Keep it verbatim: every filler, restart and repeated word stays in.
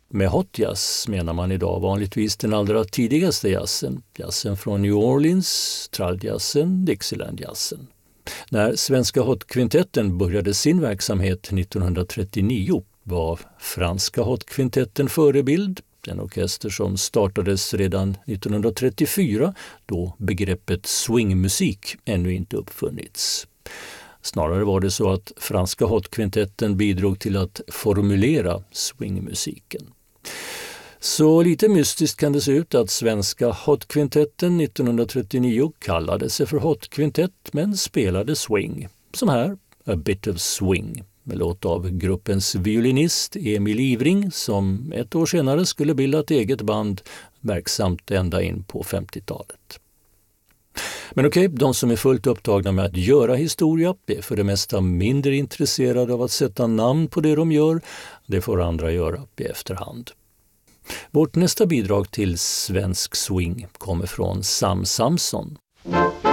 Med hot jazz menar man idag vanligtvis den allra tidigaste jazzen. Jazzen från New Orleans, tralljazzen, Dixielandjazzen. När Svenska Hot-kvintetten började sin verksamhet nittonhundratrettionio var Franska Hot-kvintetten förebild. En orkester som startades redan nittonhundratrettiofyra då begreppet swingmusik ännu inte uppfunnits. Snarare var det så att Franska Hot-kvintetten bidrog till att formulera swingmusiken. Så lite mystiskt kan det se ut att Svenska Hot-kvintetten nittonhundratrettionio kallade sig för Hot-kvintett men spelade swing. Som här, A Bit of Swing, med låt av gruppens violinist Emil Ivring som ett år senare skulle bilda ett eget band verksamt ända in på femtiotalet. Men okej, de som är fullt upptagna med att göra historia är för det mesta mindre intresserade av att sätta namn på det de gör. Det får andra göra i efterhand. Vårt nästa bidrag till svensk swing kommer från Sam Samson.